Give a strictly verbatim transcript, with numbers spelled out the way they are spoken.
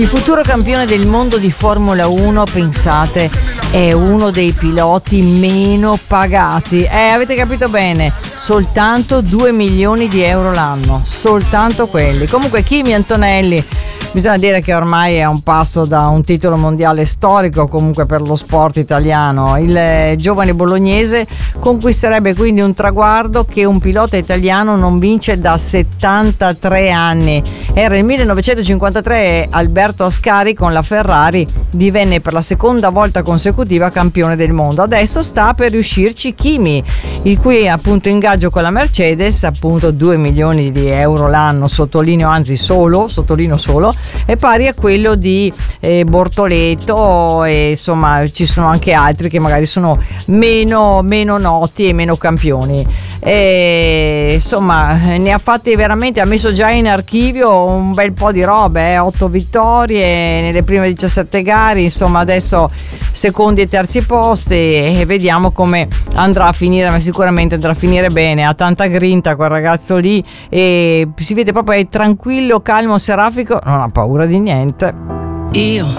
Il futuro campione del mondo di Formula uno, pensate, è uno dei piloti meno pagati. Eh, avete capito bene, soltanto due milioni di euro l'anno, soltanto quelli. Comunque Kimi Antonelli, bisogna dire che ormai è a un passo da un titolo mondiale storico comunque per lo sport italiano. Il giovane bolognese conquisterebbe quindi un traguardo che un pilota italiano non vince da settantatré anni. Era il millenovecentocinquantatré e Alberto Ascari con la Ferrari divenne per la seconda volta consecutiva campione del mondo. Adesso sta per riuscirci Kimi, il cui appunto ingaggio con la Mercedes, appunto due milioni di euro l'anno, sottolineo, anzi solo, sottolineo solo, è pari a quello di eh, Bortoleto, e insomma ci sono anche altri che magari sono meno, meno noti e meno campioni. E, insomma, ne ha fatti veramente, ha messo già in archivio un bel po' di robe, eh, otto vittorie nelle prime diciassette gare, insomma adesso secondi e terzi posti, e vediamo come andrà a finire, ma sicuramente andrà a finire bene. Ha tanta grinta quel ragazzo lì e si vede proprio, è tranquillo, calmo, serafico, non ha paura di niente. Io